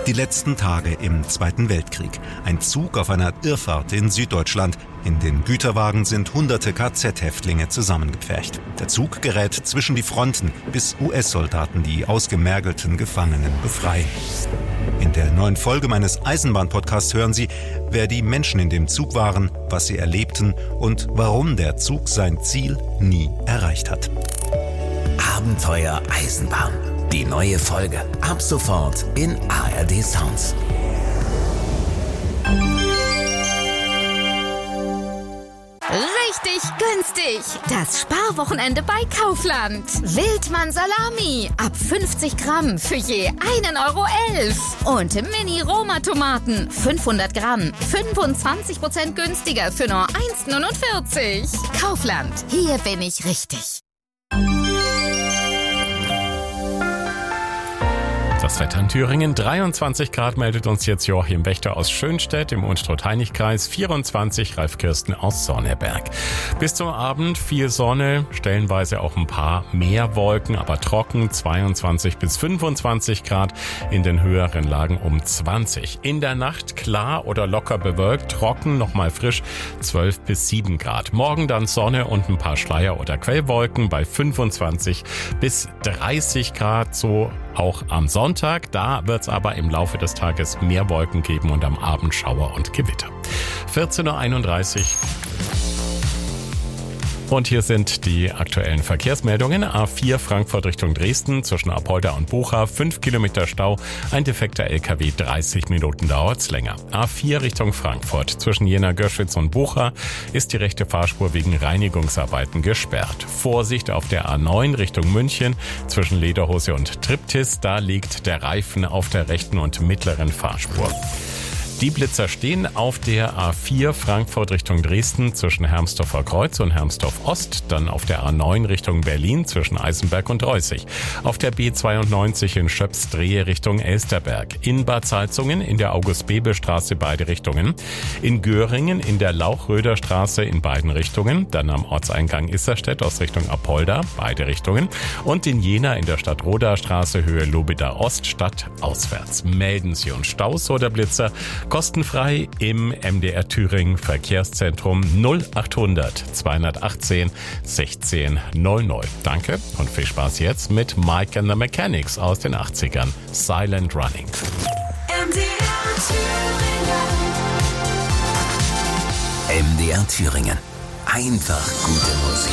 Die letzten Tage im Zweiten Weltkrieg. Ein Zug auf einer Irrfahrt in Süddeutschland. In den Güterwagen sind hunderte KZ-Häftlinge zusammengepfercht. Der Zug gerät zwischen die Fronten, bis US-Soldaten die ausgemergelten Gefangenen befreien. In der neuen Folge meines Eisenbahn-Podcasts hören Sie, wer die Menschen in dem Zug waren, was sie erlebten und warum der Zug sein Ziel nie erreicht hat. Abenteuer Eisenbahn. Die neue Folge. Ab sofort in ARD Sounds. Richtig günstig. Das Sparwochenende bei Kaufland. Wildmann Salami. Ab 50 Gramm für je 1,11 €. Und Mini-Roma-Tomaten. 500 Gramm. 25% günstiger für nur 1,49 €. Kaufland. Hier bin ich richtig. Das Wetter in Thüringen, 23 Grad meldet uns jetzt Joachim Wächter aus Schönstedt im Unstrut-Heinig-Kreis, 24 Ralf Kirsten aus Sonneberg. Bis zum Abend viel Sonne, stellenweise auch ein paar mehr Wolken, aber trocken, 22 bis 25 Grad, in den höheren Lagen um 20. In der Nacht klar oder locker bewölkt, trocken, nochmal frisch, 12 bis 7 Grad. Morgen dann Sonne und ein paar Schleier- oder Quellwolken bei 25 bis 30 Grad, so auch am Sonntag. Da wird es aber im Laufe des Tages mehr Wolken geben und am Abend Schauer und Gewitter. 14:31 Uhr. Und hier sind die aktuellen Verkehrsmeldungen. A4 Frankfurt Richtung Dresden zwischen Apolda und Bucha, 5 Kilometer Stau, ein defekter LKW, 30 Minuten dauert's länger. A4 Richtung Frankfurt zwischen Jena-Göschwitz und Bucha ist die rechte Fahrspur wegen Reinigungsarbeiten gesperrt. Vorsicht auf der A9 Richtung München zwischen Lederhose und Triptis, da liegt der Reifen auf der rechten und mittleren Fahrspur. Die Blitzer stehen auf der A4 Frankfurt Richtung Dresden zwischen Hermsdorfer Kreuz und Hermsdorf Ost, dann auf der A9 Richtung Berlin zwischen Eisenberg und Reußig, auf der B92 in Schöpsdrehe Richtung Elsterberg, in Bad Salzungen in der August-Bebel-Straße beide Richtungen, in Göringen in der Lauchröder Straße in beiden Richtungen, dann am Ortseingang Isserstedt aus Richtung Apolda beide Richtungen und in Jena in der Stadtroder Straße Höhe Lobeda Ost stadtauswärts. Melden Sie uns Staus oder Blitzer kostenfrei im MDR Thüringen Verkehrszentrum 0800 218 16 00. Danke und viel Spaß jetzt mit Mike and the Mechanics aus den 80ern. Silent Running. MDR Thüringen. Einfach gute Musik.